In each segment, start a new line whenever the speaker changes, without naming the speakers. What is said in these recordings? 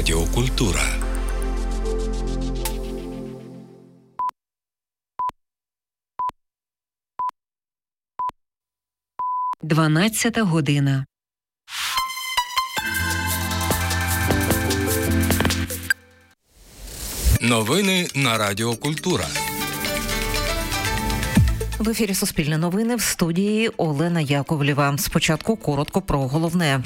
Радіо Культура.
Дванадцята година.
Новини на Радіо Культура.
В ефірі Суспільне новини, в студії Олена Яковлєва. Спочатку коротко про головне.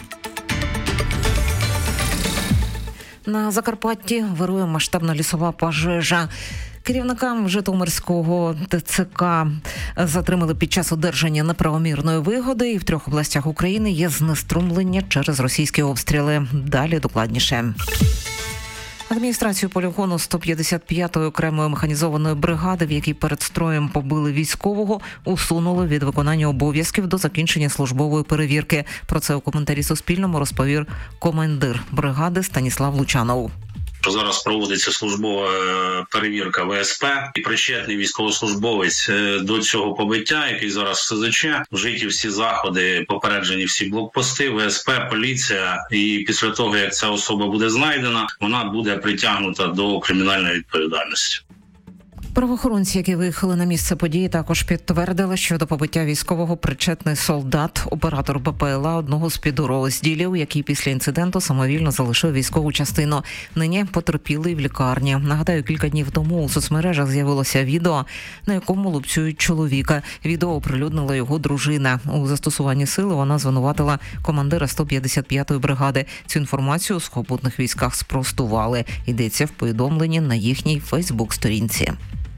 На Закарпатті вирує масштабна лісова пожежа. Керівникам Житомирського ТЦК затримали під час одержання неправомірної вигоди, і в 3 областях України є знеструмлення через російські обстріли. Далі докладніше. Адміністрацію полігону 155-ї окремої механізованої бригади, в якій перед строєм побили військового, усунули від виконання обов'язків до закінчення службової перевірки. Про це у коментарі Суспільному розповів командир бригади Станіслав Лучанов.
Зараз проводиться службова перевірка ВСП, і причетний військовослужбовець до цього побиття, який зараз в СЗЧ, вжиті всі заходи, попереджені всі блокпости, ВСП, поліція, і після того, як ця особа буде знайдена, вона буде притягнута до кримінальної відповідальності.
Правоохоронці, які виїхали на місце події, також підтвердили, що до побиття військового причетний солдат, оператор БПЛА одного з підрозділів, який після інциденту самовільно залишив військову частину. Нині потерпілий в лікарні. Нагадаю, кілька днів тому у соцмережах з'явилося відео, на якому лупцюють чоловіка. Відео оприлюднила його дружина. У застосуванні сили вона звинуватила командира 155-ї бригади. Цю інформацію у сухопутних військах спростували. Йдеться в повідомленні на їхній Фейсбук-сторінці.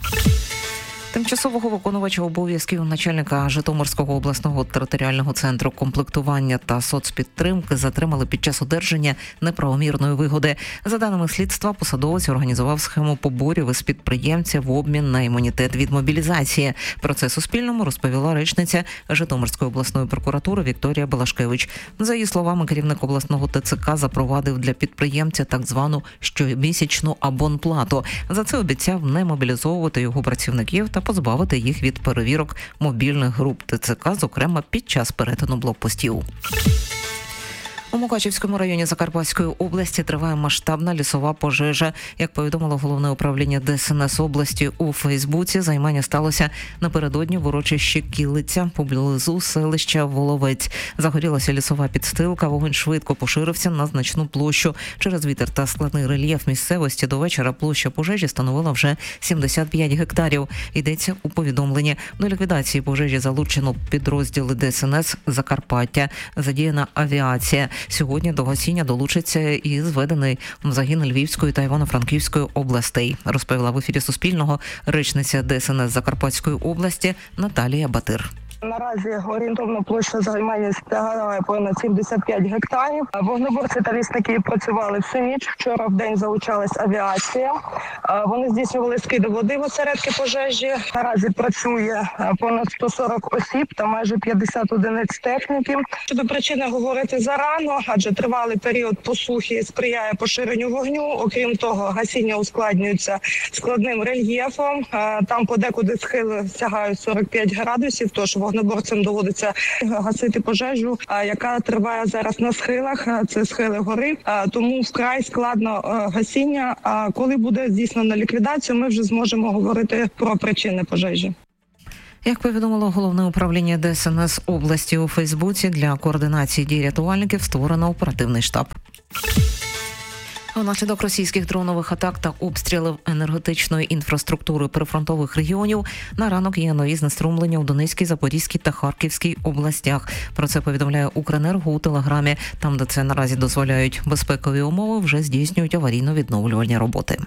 Тимчасового виконувача обов'язків начальника Житомирського обласного територіального центру комплектування та соцпідтримки затримали під час одержання неправомірної вигоди. За даними слідства, посадовець організував схему поборів із підприємця в обмін на імунітет від мобілізації. Про це Суспільному розповіла речниця Житомирської обласної прокуратури Вікторія Балашкевич. За її словами, керівник обласного ТЦК запровадив для підприємця так звану щомісячну абонплату. За це обіцяв не мобілізовувати його працівників та позбавити їх від перевірок мобільних груп ТЦК, зокрема під час перетину блокпостів. У Мукачівському районі Закарпатської області триває масштабна лісова пожежа. Як повідомило Головне управління ДСНС області у Фейсбуці, займання сталося напередодні в урочищі Кілиця поблизу селища Воловець. Загорілася лісова підстилка, вогонь швидко поширився на значну площу. Через вітер та складний рельєф місцевості до вечора площа пожежі становила вже 75 гектарів. Йдеться у повідомленні. До ліквідації пожежі залучено підрозділи ДСНС Закарпаття, задіяна авіація. Сьогодні до гасіння долучиться і зведений загін Львівської та Івано-Франківської областей, розповіла в ефірі Суспільного речниця ДСНС Закарпатської області Наталія Батир.
Наразі орієнтовна площа займання сягає понад 75 гектарів. Вогнеборці та лісники працювали всю ніч. Вчора в день залучалась авіація. Вони здійснювали скиди води в осередки пожежі. Наразі працює понад 140 осіб та майже 50 одиниць техніки. Щодо причини говорити зарано, адже тривалий період посухи сприяє поширенню вогню. Окрім того, гасіння ускладнюється складним рельєфом. Там подекуди схили сягають 45 градусів, тож вогнеборцям доводиться гасити пожежу, яка триває зараз на схилах. Це схили гори, тому вкрай складно гасіння. А коли буде здійснена ліквідація, ми вже зможемо говорити про причини пожежі.
Як повідомило Головне управління ДСНС області у Фейсбуці, для координації дій рятувальників створено оперативний штаб. Внаслідок російських дронових атак та обстрілів енергетичної інфраструктури прифронтових регіонів на ранок є нові знеструмлення у Донецькій, Запорізькій та Харківській областях. Про це повідомляє Укренерго у Телеграмі. Там, де це наразі дозволяють безпекові умови, вже здійснюють аварійно-відновлювальні роботи.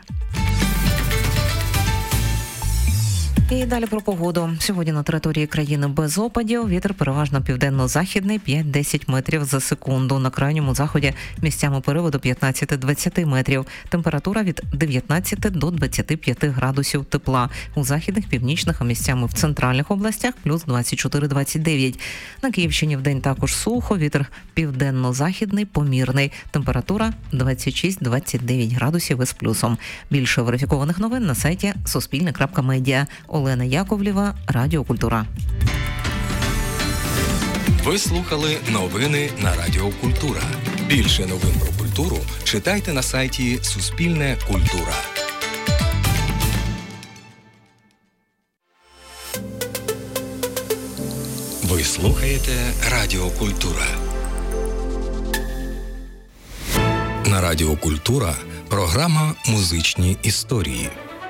І далі про погоду. Сьогодні на території країни без опадів. Вітер переважно південно-західний 5-10 метрів за секунду. На крайньому заході місцями пориви до 15-20 метрів. Температура від 19 до 25 градусів тепла. У західних, північних, а місцями в центральних областях плюс 24-29. На Київщині вдень також сухо. Вітер південно-західний, помірний. Температура 26-29 градусів із плюсом. Більше верифікованих новин на сайті Суспільне.Медіа. Олена Яковлєва, Радіо Культура.
Ви слухали новини на Радіо Культура. Більше новин про культуру культуру читайте на сайті Суспільне культура. Ви слухаєте Радіо Культура. На Радіо Культура програма «Музичні історії».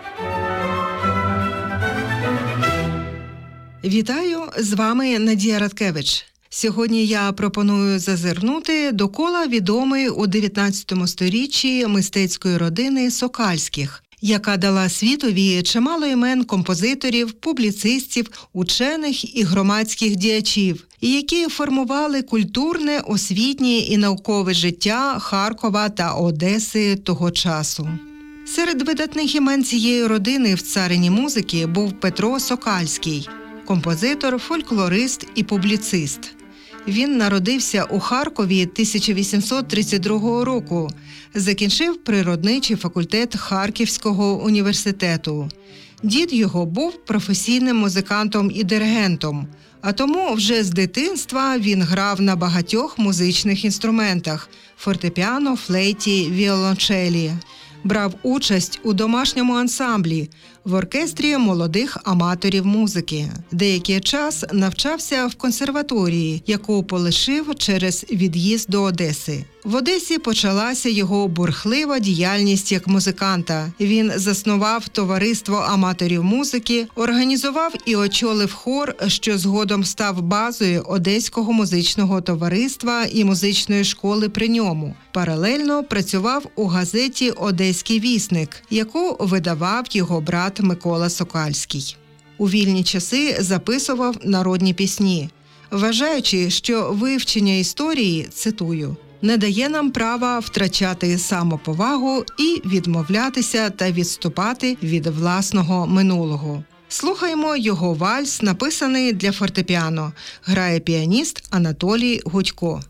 Вітаю, з вами Надія Радкевич. Сьогодні я пропоную зазирнути до кола відомої у 19 сторіччі мистецької родини Сокальських, яка дала світові чимало імен композиторів, публіцистів, учених і громадських діячів, і які формували культурне, освітнє і наукове життя Харкова та Одеси того часу. Серед видатних імен цієї родини в царині музики був Петро Сокальський – композитор, фольклорист і публіцист. Він народився у Харкові 1832 року, закінчив природничий факультет Харківського університету. Дід його був професійним музикантом і диригентом, а тому вже з дитинства він грав на багатьох музичних інструментах – фортепіано, флейті, віолончелі. Брав участь у домашньому ансамблі, в оркестрі молодих аматорів музики. Деякий час навчався в консерваторії, яку полишив через від'їзд до Одеси. В Одесі почалася його бурхлива діяльність як музиканта. Він заснував товариство аматорів музики, організував і очолив хор, що згодом став базою Одеського музичного товариства і музичної школи при ньому. Паралельно працював у газеті «Одеський вісник», яку видавав його брат Микола Сокальський. У вільні часи записував народні пісні, вважаючи, що вивчення історії, цитую, не дає нам права втрачати самоповагу і відмовлятися та відступати від власного минулого. Слухаємо його вальс, написаний для фортепіано. Грає піаніст Анатолій Гудько.